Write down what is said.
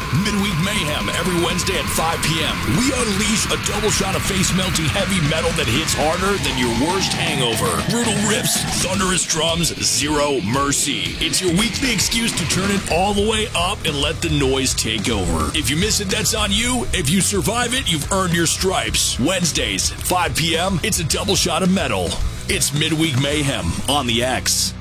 Midweek Mayhem every Wednesday at 5 p.m. We unleash a double shot of face-melting heavy metal that hits harder than your worst hangover. Brutal riffs, thunderous drums, zero mercy. It's your weekly excuse to turn it all the way up and let the noise take over. If you miss it, that's on you. If you survive it, you've earned your stripes. Wednesdays, 5 p.m., it's a double shot of metal. It's Midweek Mayhem on the X.